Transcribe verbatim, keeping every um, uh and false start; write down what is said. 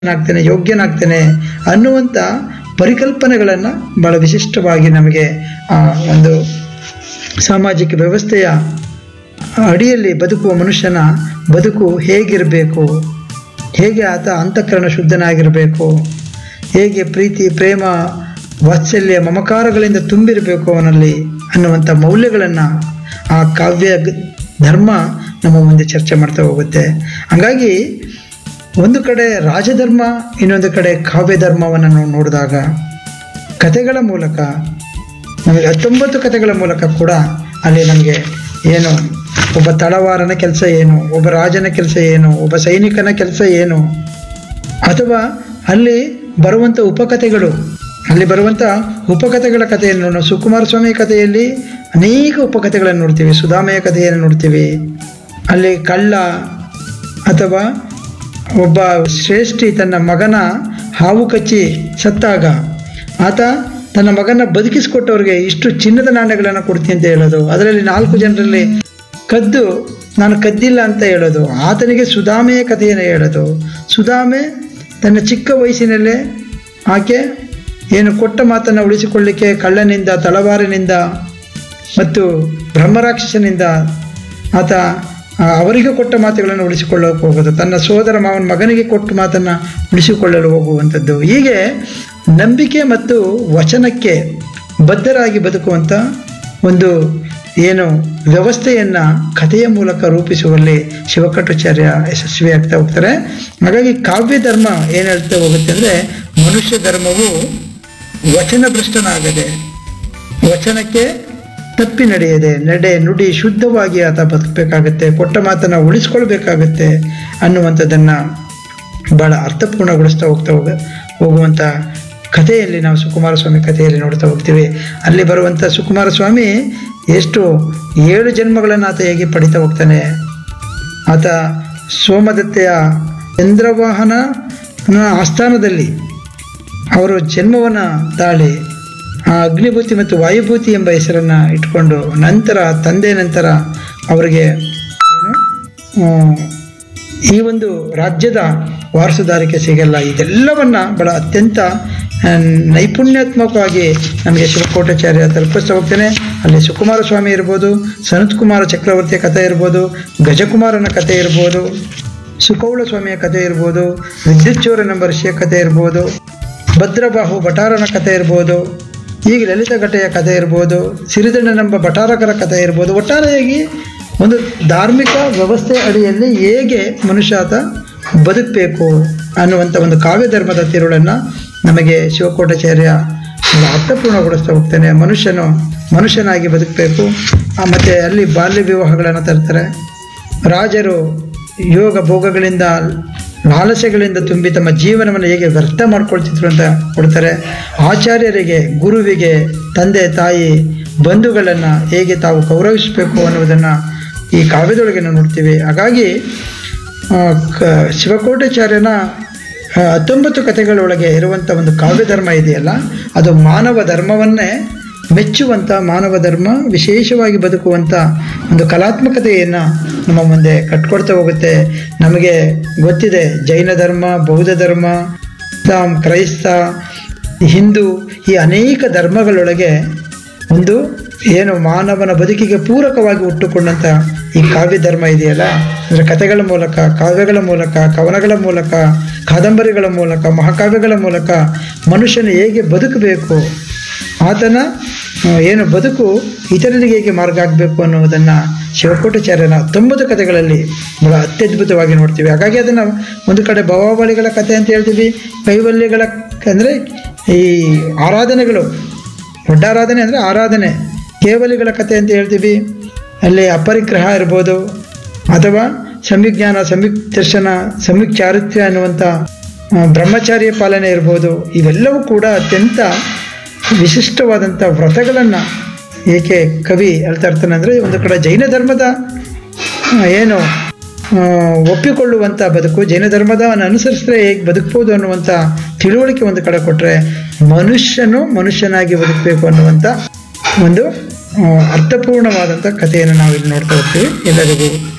ಆಗ್ತೇನೆ, ಯೋಗ್ಯನಾಗ್ತೇನೆ ಅನ್ನುವಂಥ ಪರಿಕಲ್ಪನೆಗಳನ್ನು ಬಹಳ ವಿಶಿಷ್ಟವಾಗಿ ನಮಗೆ ಆ ಒಂದು ಸಾಮಾಜಿಕ ವ್ಯವಸ್ಥೆಯ ಅಡಿಯಲ್ಲಿ ಬದುಕುವ ಮನುಷ್ಯನ ಬದುಕು ಹೇಗಿರಬೇಕು, ಹೇಗೆ ಆತ ಅಂತಃಕರಣ ಶುದ್ಧನಾಗಿರಬೇಕು, ಹೇಗೆ ಪ್ರೀತಿ ಪ್ರೇಮ ವಾತ್ಸಲ್ಯ ಮಮಕಾರಗಳಿಂದ ತುಂಬಿರಬೇಕು ಅವನಲ್ಲಿ ಅನ್ನುವಂಥ ಮೌಲ್ಯಗಳನ್ನು ಆ ಕಾವ್ಯ ಧರ್ಮ ನಮ್ಮ ಮುಂದೆ ಚರ್ಚೆ ಮಾಡ್ತಾ ಹೋಗುತ್ತೆ. ಹಾಗಾಗಿ ಒಂದು ಕಡೆ ರಾಜಧರ್ಮ, ಇನ್ನೊಂದು ಕಡೆ ಕಾವ್ಯ ಧರ್ಮವನ್ನು ನಾವು ನೋಡಿದಾಗ ಕಥೆಗಳ ಮೂಲಕ ನಮಗೆ ಹತ್ತೊಂಬತ್ತು ಕಥೆಗಳ ಮೂಲಕ ಕೂಡ ಅಲ್ಲಿ ನಮಗೆ ಏನು ಒಬ್ಬ ತಳವಾರನ ಕೆಲಸ ಏನು, ಒಬ್ಬ ರಾಜನ ಕೆಲಸ ಏನು, ಒಬ್ಬ ಸೈನಿಕನ ಕೆಲಸ ಏನು, ಅಥವಾ ಅಲ್ಲಿ ಬರುವಂಥ ಉಪಕಥೆಗಳು, ಅಲ್ಲಿ ಬರುವಂಥ ಉಪಕಥೆಗಳ ಕಥೆಯನ್ನು ನಾವು ಸುಕುಮಾರ ಸ್ವಾಮಿ ಕಥೆಯಲ್ಲಿ ಅನೇಕ ಉಪಕಥೆಗಳನ್ನು ನೋಡ್ತೀವಿ, ಸುಧಾಮೆಯ ಕಥೆಯನ್ನು ನೋಡ್ತೀವಿ. ಅಲ್ಲಿ ಕಳ್ಳ ಅಥವಾ ಒಬ್ಬ ಶ್ರೇಷ್ಠಿ ತನ್ನ ಮಗನ ಹಾವು ಕಚ್ಚಿ ಸತ್ತಾಗ ಆತ ತನ್ನ ಮಗನ ಬದುಕಿಸಿಕೊಟ್ಟವ್ರಿಗೆ ಇಷ್ಟು ಚಿನ್ನದ ನಾಣ್ಯಗಳನ್ನು ಕೊಡ್ತೀನಿ ಅಂತ ಹೇಳೋದು, ಅದರಲ್ಲಿ ನಾಲ್ಕು ಜನರಲ್ಲಿ ಕದ್ದು ನಾನು ಕದ್ದಿಲ್ಲ ಅಂತ ಹೇಳೋದು, ಆತನಿಗೆ ಸುಧಾಮೆಯ ಕಥೆಯನ್ನು ಹೇಳೋದು. ಸುಧಾಮೆ ತನ್ನ ಚಿಕ್ಕ ವಯಸ್ಸಿನಲ್ಲೇ ಆಕೆ ಏನು ಕೊಟ್ಟ ಮಾತನ್ನು ಉಳಿಸಿಕೊಳ್ಳಿಕ್ಕೆ ಕಳ್ಳನಿಂದ, ತಳವಾರನಿಂದ ಮತ್ತು ಬ್ರಹ್ಮರಾಕ್ಷಸನಿಂದ ಆತ ಅವರಿಗೆ ಕೊಟ್ಟ ಮಾತುಗಳನ್ನು ಉಳಿಸಿಕೊಳ್ಳೋಕೆ ಹೋಗೋದು, ತನ್ನ ಸೋದರ ಮಾವನ ಮಗನಿಗೆ ಕೊಟ್ಟ ಮಾತನ್ನು ಉಳಿಸಿಕೊಳ್ಳಲು ಹೋಗುವಂಥದ್ದು. ಹೀಗೆ ನಂಬಿಕೆ ಮತ್ತು ವಚನಕ್ಕೆ ಬದ್ಧರಾಗಿ ಬದುಕುವಂಥ ಒಂದು ಏನು ವ್ಯವಸ್ಥೆಯನ್ನು ಕಥೆಯ ಮೂಲಕ ರೂಪಿಸುವಲ್ಲಿ ಶಿವಕಟಾಚಾರ್ಯ ಯಶಸ್ವಿಯಾಗ್ತಾ ಹೋಗ್ತಾರೆ. ಹಾಗಾಗಿ ಕಾವ್ಯ ಧರ್ಮ ಏನು ಹೇಳ್ತಾ ಹೋಗುತ್ತೆ ಅಂದರೆ, ಮನುಷ್ಯ ಧರ್ಮವು ವಚನ ಭ್ರಷ್ಟನಾಗದೆ, ವಚನಕ್ಕೆ ತಪ್ಪಿ ನಡೆಯದೆ, ನಡೆ ನುಡಿ ಶುದ್ಧವಾಗಿ ಆತ ಬದುಕಬೇಕಾಗತ್ತೆ, ಕೊಟ್ಟ ಮಾತನ್ನು ಉಳಿಸ್ಕೊಳ್ಬೇಕಾಗತ್ತೆ ಅನ್ನುವಂಥದ್ದನ್ನು ಭಾಳ ಅರ್ಥಪೂರ್ಣಗೊಳಿಸ್ತಾ ಹೋಗ್ತಾ ಹೋಗ ಹೋಗುವಂಥ ಕಥೆಯಲ್ಲಿ ನಾವು ಸುಕುಮಾರ ಸ್ವಾಮಿ ಕಥೆಯಲ್ಲಿ ನೋಡ್ತಾ ಹೋಗ್ತೀವಿ. ಅಲ್ಲಿ ಬರುವಂಥ ಸುಕುಮಾರ ಸ್ವಾಮಿ ಎಷ್ಟು ಏಳು ಜನ್ಮಗಳನ್ನು ಆತ ಹೇಗೆ ಪಡಿತಾ ಹೋಗ್ತಾನೆ. ಆತ ಸೋಮದತ್ತೆಯ ಚಂದ್ರವಾಹನ ಆಸ್ಥಾನದಲ್ಲಿ ಅವರು ಜನ್ಮವನ್ನು ತಾಳಿ ಆ ಅಗ್ನಿಭೂತಿ ಮತ್ತು ವಾಯುಭೂತಿ ಎಂಬ ಹೆಸರನ್ನು ಇಟ್ಕೊಂಡು ನಂತರ ತಂದೆ ನಂತರ ಅವರಿಗೆ ಏನು ಈ ಒಂದು ರಾಜ್ಯದ ವಾರಸುದಾರಿಕೆ ಸಿಗಲ್ಲ. ಇದೆಲ್ಲವನ್ನು ಬಹಳ ಅತ್ಯಂತ ನೈಪುಣ್ಯಾತ್ಮಕವಾಗಿ ನಮಗೆ ಶಿವಕೋಟಾಚಾರ್ಯ ತಲುಪಿಸ್ತಾ ಹೋಗ್ತೇನೆ. ಅಲ್ಲಿ ಸುಕುಮಾರ ಸ್ವಾಮಿ ಇರ್ಬೋದು, ಸನತ್ ಕುಮಾರ ಚಕ್ರವರ್ತಿಯ ಕಥೆ ಇರ್ಬೋದು, ಗಜಕುಮಾರನ ಕಥೆ ಇರ್ಬೋದು, ಸುಕೌಳ ಸ್ವಾಮಿಯ ಕಥೆ ಇರ್ಬೋದು, ವಿದ್ಯುಚ್ಚೋರನೆಂಬ ಋಷಿಯ ಕಥೆ ಇರ್ಬೋದು, ಭದ್ರಬಾಹು ಭಟಾರನ ಕಥೆ ಇರ್ಬೋದು, ಈಗ ಲಲಿತ ಘಟೆಯ ಕಥೆ ಇರ್ಬೋದು, ಸಿರಿದಂಡನೆಂಬ ಭಟಾರಕರ ಕಥೆ ಇರ್ಬೋದು. ಒಟ್ಟಾರೆಯಾಗಿ ಒಂದು ಧಾರ್ಮಿಕ ವ್ಯವಸ್ಥೆ ಅಡಿಯಲ್ಲಿ ಹೇಗೆ ಮನುಷ್ಯಾತ ಬದುಕಬೇಕು ಅನ್ನುವಂಥ ಒಂದು ಕಾವ್ಯ ಧರ್ಮದ ತಿರುಳನ್ನು ನಮಗೆ ಶಿವಕೋಟಾಚಾರ್ಯ ಅರ್ಥಪೂರ್ಣಗೊಳಿಸ್ತಾ ಹೋಗ್ತಾನೆ. ಮನುಷ್ಯನು ಮನುಷ್ಯನಾಗಿ ಬದುಕಬೇಕು. ಮತ್ತು ಅಲ್ಲಿ ಬಾಲ್ಯ ವಿವಾಹಗಳನ್ನು ತರ್ತಾರೆ. ರಾಜರು ಯೋಗ ಭೋಗಗಳಿಂದ ಲಾಲಸೆಗಳಿಂದ ತುಂಬಿ ತಮ್ಮ ಜೀವನವನ್ನು ಹೇಗೆ ವ್ಯರ್ಥ ಮಾಡ್ಕೊಳ್ತಿದ್ರು ಅಂತ ಕೊಡ್ತಾರೆ. ಆಚಾರ್ಯರಿಗೆ, ಗುರುವಿಗೆ, ತಂದೆ ತಾಯಿ ಬಂಧುಗಳನ್ನು ಹೇಗೆ ತಾವು ಗೌರವಿಸಬೇಕು ಅನ್ನೋದನ್ನು ಈ ಕಾವ್ಯದೊಳಗೆ ನಾವು ನೋಡ್ತೀವಿ. ಹಾಗಾಗಿ ಶಿವಕೋಟಾಚಾರ್ಯನ ಹತ್ತೊಂಬತ್ತು ಕಥೆಗಳೊಳಗೆ ಇರುವಂಥ ಒಂದು ಕಾವ್ಯ ಧರ್ಮ ಇದೆಯಲ್ಲ, ಅದು ಮಾನವ ಧರ್ಮವನ್ನೇ ಮೆಚ್ಚುವಂಥ, ಮಾನವ ಧರ್ಮ ವಿಶೇಷವಾಗಿ ಬದುಕುವಂಥ ಒಂದು ಕಲಾತ್ಮಕತೆಯನ್ನು ನಮ್ಮ ಮುಂದೆ ಕಟ್ಕೊಡ್ತಾ ಹೋಗುತ್ತೆ. ನಮಗೆ ಗೊತ್ತಿದೆ, ಜೈನ ಧರ್ಮ, ಬೌದ್ಧ ಧರ್ಮ, ಇಸ್ಲಾಂ, ಕ್ರೈಸ್ತ, ಹಿಂದೂ, ಈ ಅನೇಕ ಧರ್ಮಗಳೊಳಗೆ ಒಂದು ಏನು ಮಾನವನ ಬದುಕಿಗೆ ಪೂರಕವಾಗಿ ಹುಟ್ಟುಕೊಂಡಂಥ ಈ ಕಾವ್ಯ ಧರ್ಮ ಇದೆಯಲ್ಲ, ಅಂದರೆ ಕಥೆಗಳ ಮೂಲಕ, ಕಾವ್ಯಗಳ ಮೂಲಕ, ಕವನಗಳ ಮೂಲಕ, ಕಾದಂಬರಿಗಳ ಮೂಲಕ, ಮಹಾಕಾವ್ಯಗಳ ಮೂಲಕ ಮನುಷ್ಯನು ಹೇಗೆ ಬದುಕಬೇಕು, ಆತನ ಏನು ಬದುಕು ಇತರರಿಗೆ ಹೇಗೆ ಮಾರ್ಗ ಆಗಬೇಕು ಅನ್ನೋದನ್ನು ಶಿವಕೋಟಾಚಾರ್ಯನ ಹತ್ತೊಂಬತ್ತು ಕಥೆಗಳಲ್ಲಿ ಬಹಳ ಅತ್ಯದ್ಭುತವಾಗಿ ನೋಡ್ತೀವಿ. ಹಾಗಾಗಿ ಅದನ್ನು ಒಂದು ಕಡೆ ಭವಾವಳಿಗಳ ಕಥೆ ಅಂತ ಹೇಳ್ತೀವಿ, ಕೈವಲ್ಯಗಳ ಅಂದರೆ ಈ ಆರಾಧನೆಗಳು, ದೊಡ್ಡ ಆರಾಧನೆ ಅಂದರೆ ಆರಾಧನೆ, ಕೇವಲಿಗಳ ಕಥೆ ಅಂತ ಹೇಳ್ತೀವಿ. ಅಲ್ಲಿ ಅಪರಿಗ್ರಹ ಇರ್ಬೋದು, ಅಥವಾ ಸಂವಿಜ್ಞಾನ, ಸಂಯುಕ್ ದರ್ಶನ, ಸಂಯುಕ್ ಚಾರಿತ್ರ್ಯ ಅನ್ನುವಂಥ ಬ್ರಹ್ಮಚಾರ್ಯ ಪಾಲನೆ ಇರ್ಬೋದು. ಇವೆಲ್ಲವೂ ಕೂಡ ಅತ್ಯಂತ ವಿಶಿಷ್ಟವಾದಂಥ ವ್ರತಗಳನ್ನು ಏಕೆ ಕವಿ ಹೇಳ್ತಾ ಇರ್ತಾನೆ ಅಂದರೆ, ಒಂದು ಕಡೆ ಜೈನ ಧರ್ಮದ ಏನು ಒಪ್ಪಿಕೊಳ್ಳುವಂಥ ಬದುಕು, ಜೈನ ಧರ್ಮದವನ್ನು ಅನುಸರಿಸಿದ್ರೆ ಹೇಗೆ ಬದುಕ್ಬೋದು ಅನ್ನುವಂಥ ತಿಳುವಳಿಕೆ ಒಂದು ಕಡೆ ಕೊಟ್ಟರೆ, ಮನುಷ್ಯನು ಮನುಷ್ಯನಾಗಿ ಬದುಕಬೇಕು ಅನ್ನುವಂಥ ಒಂದು ಅರ್ಥಪೂರ್ಣವಾದಂಥ ಕಥೆಯನ್ನು ನಾವು ಇಲ್ಲಿ ನೋಡ್ತಾ ಹೋಗ್ತೀವಿ. ಎಲ್ಲರಿಗೂ